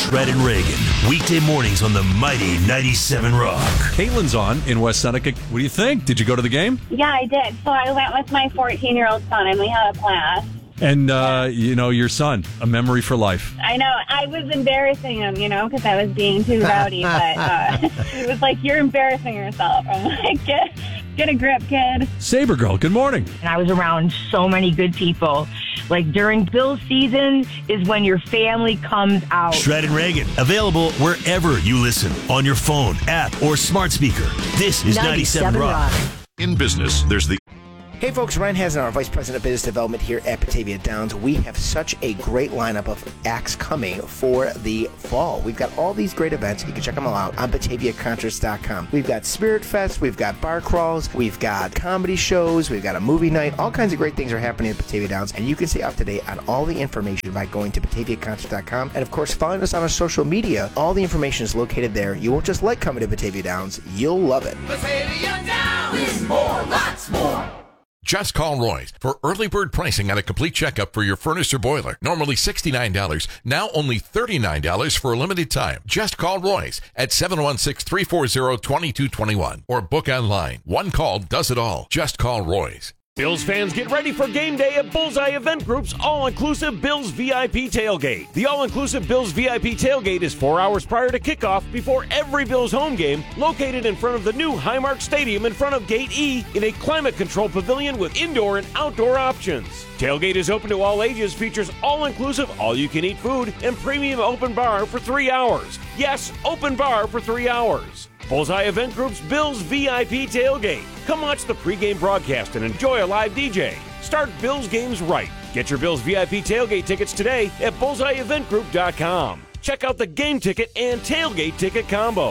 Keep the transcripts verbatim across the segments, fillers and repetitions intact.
Shred and Reagan, weekday mornings on the mighty ninety-seven Rock. Caitlin's on in West Seneca. What do you think? Did you go to the game? Yeah, I did. So I went with my fourteen-year-old son, and we had a blast. And, uh, you know, your son, a memory for life. I know. I was embarrassing him, you know, because I was being too rowdy. But uh, it was like, you're embarrassing yourself. I'm like, get, get a grip, kid. Saber Girl, good morning. And I was around so many good people. Like, during Bills season is when your family comes out. Shred and Reagan, available wherever you listen, on your phone, app, or smart speaker. This is ninety-seven Rock. In business, there's the... Hey folks, Ryan Hazen, our Vice President of Business Development here at Batavia Downs. We have such a great lineup of acts coming for the fall. We've got all these great events. You can check them all out on Batavia Concerts dot com. We've got Spirit Fest, we've got bar crawls, we've got comedy shows, we've got a movie night. All kinds of great things are happening at Batavia Downs, and you can stay up to date on all the information by going to Batavia Concerts dot com. And of course, following us on our social media. All the information is located there. You won't just like coming to Batavia Downs, you'll love it. Batavia Downs, more, lots more. Just call Roy's for early bird pricing on a complete checkup for your furnace or boiler. Normally sixty-nine dollars, now only thirty-nine dollars for a limited time. Just call Roy's at seven one six, three four zero, two two two one or book online. One call does it all. Just call Roy's. Bills fans, get ready for game day at Bullseye Event Group's all-inclusive Bills V I P Tailgate. The all-inclusive Bills V I P Tailgate is four hours prior to kickoff before every Bills home game, located in front of the new Highmark Stadium in front of Gate E in a climate-controlled pavilion with indoor and outdoor options. Tailgate is open to all ages, features all-inclusive, all-you-can-eat food, and premium open bar for three hours. Yes, open bar for three hours. Bullseye Event Group's Bills V I P Tailgate. Come watch the pregame broadcast and enjoy a live D J. Start Bills games right. Get your Bills V I P Tailgate tickets today at bullseye event group dot com. Check out the game ticket and tailgate ticket combo.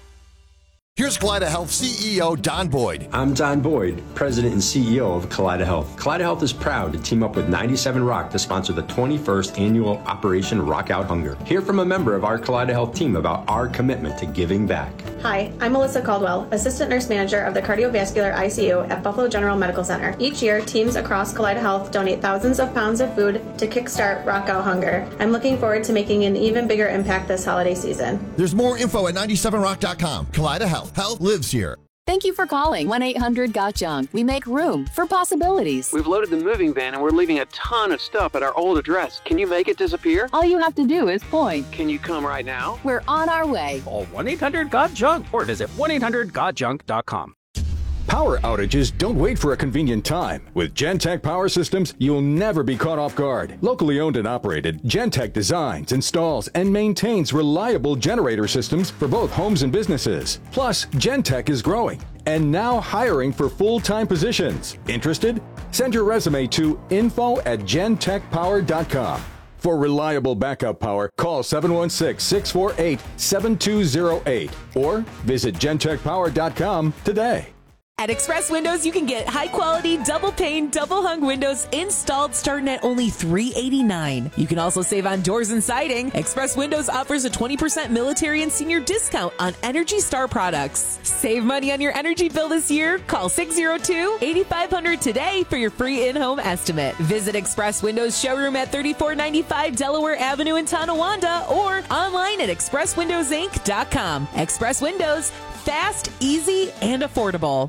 Here's Kaleida Health C E O Don Boyd. I'm Don Boyd, President and C E O of Kaleida Health. Kaleida Health is proud to team up with ninety-seven Rock to sponsor the twenty-first annual Operation Rock Out Hunger. Hear from a member of our Kaleida Health team about our commitment to giving back. Hi, I'm Melissa Caldwell, Assistant Nurse Manager of the Cardiovascular I C U at Buffalo General Medical Center. Each year, teams across Kaleida Health donate thousands of pounds of food to kickstart Rock Out Hunger. I'm looking forward to making an even bigger impact this holiday season. There's more info at ninety-seven rock dot com. Kaleida Health. Health lives here. Thank you for calling one eight hundred got junk. We make room for possibilities. We've loaded the moving van and we're leaving a ton of stuff at our old address. Can you make it disappear? All you have to do is point. Can you come right now? We're on our way. Call one eight hundred got junk or visit one eight hundred got junk dot com. Power outages don't wait for a convenient time. With Gentech Power Systems, you'll never be caught off guard. Locally owned and operated, Gentech designs, installs, and maintains reliable generator systems for both homes and businesses. Plus, Gentech is growing and now hiring for full-time positions. Interested? Send your resume to info at gentech power dot com. For reliable backup power, call seven one six, six four eight, seven two zero eight or visit gentech power dot com today. At Express Windows, you can get high-quality, double-pane, double-hung windows installed starting at only three hundred eighty-nine dollars. You can also save on doors and siding. Express Windows offers a twenty percent military and senior discount on Energy Star products. Save money on your energy bill this year. Call six oh two, eight five hundred today for your free in-home estimate. Visit Express Windows showroom at thirty-four ninety-five Delaware Avenue in Tonawanda or online at express windows inc dot com. Express Windows, fast, easy, and affordable.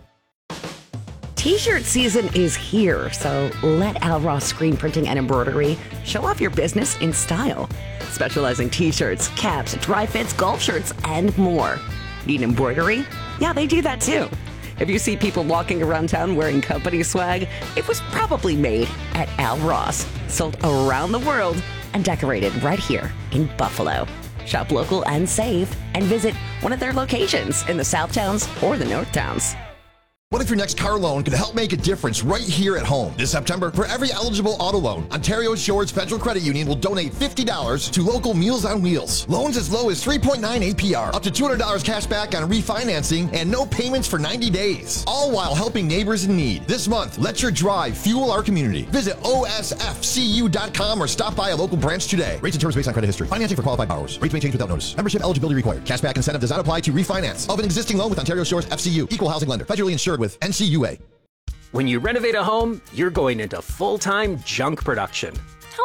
T-shirt season is here, so let Al Ross Screen Printing and Embroidery show off your business in style. Specializing T-shirts, caps, dry fits, golf shirts, and more. Need embroidery? Yeah, they do that too. If you see people walking around town wearing company swag, it was probably made at Al Ross. Sold around the world and decorated right here in Buffalo. Shop local and save, and visit one of their locations in the South Towns or the North Towns. What if your next car loan could help make a difference right here at home? This September, for every eligible auto loan, Ontario Shores Federal Credit Union will donate fifty dollars to local Meals on Wheels. Loans as low as three point nine A P R, up to two hundred dollars cash back on refinancing, and no payments for ninety days. All while helping neighbors in need. This month, let your drive fuel our community. Visit O S F C U dot com or stop by a local branch today. Rates and terms based on credit history. Financing for qualified borrowers. Rates may change without notice. Membership eligibility required. Cashback incentive does not apply to refinance of an existing loan with Ontario Shores F C U. Equal housing lender. Federally insured with N C U A. When you renovate a home, you're going into full-time junk production. Tell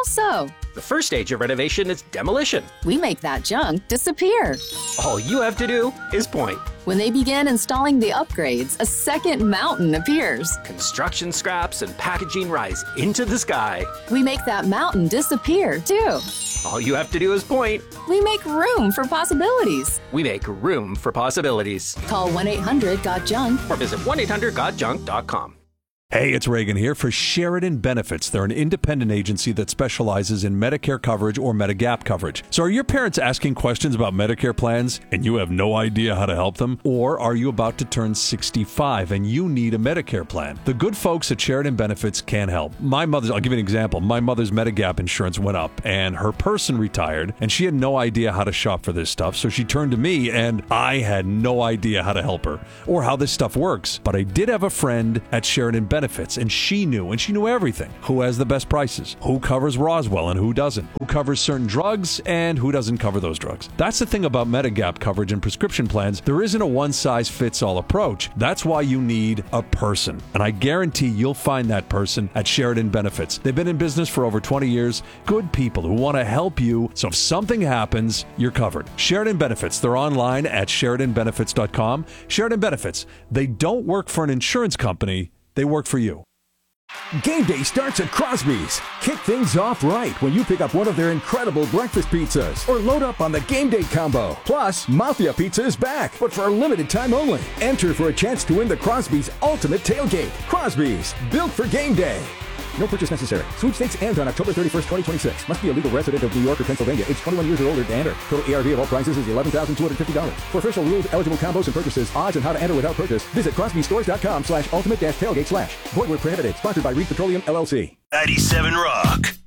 How so? The first stage of renovation is demolition. We make that junk disappear. All you have to do is point. When they begin installing the upgrades, a second mountain appears. Construction scraps and packaging rise into the sky. We make that mountain disappear, too. All you have to do is point. We make room for possibilities. We make room for possibilities. Call one eight hundred got junk or visit one eight hundred got junk dot com. Hey, it's Reagan here for Sheridan Benefits. They're an independent agency that specializes in Medicare coverage or Medigap coverage. So are your parents asking questions about Medicare plans and you have no idea how to help them? Or are you about to turn sixty-five and you need a Medicare plan? The good folks at Sheridan Benefits can help. My mother's, I'll give you an example. My mother's Medigap insurance went up and her person retired and she had no idea how to shop for this stuff. So she turned to me and I had no idea how to help her or how this stuff works. But I did have a friend at Sheridan Benefits. Benefits, and she knew, and she knew everything. Who has the best prices? Who covers Roswell and who doesn't? Who covers certain drugs and who doesn't cover those drugs? That's the thing about Medigap coverage and prescription plans. There isn't a one-size-fits-all approach. That's why you need a person. And I guarantee you'll find that person at Sheridan Benefits. They've been in business for over twenty years. Good people who want to help you, so if something happens, you're covered. Sheridan Benefits. They're online at sheridan benefits dot com. Sheridan Benefits. They don't work for an insurance company. They work for you. Game day starts at Crosby's. Kick things off right when you pick up one of their incredible breakfast pizzas or load up on the game day combo. Plus, Mafia Pizza is back, but for a limited time only. Enter for a chance to win the Crosby's Ultimate Tailgate. Crosby's, built for game day. No purchase necessary. Sweepstakes ends on October thirty-first, twenty twenty-six. Must be a legal resident of New York or Pennsylvania, age twenty-one years or older to enter. Total A R V of all prizes is eleven thousand two hundred fifty dollars. For official rules, eligible combos and purchases, odds, and how to enter without purchase, visit crosby stores dot com slash ultimate dash tailgate slash. Void where prohibited. Sponsored by Reed Petroleum, L L C. ninety-seven Rock.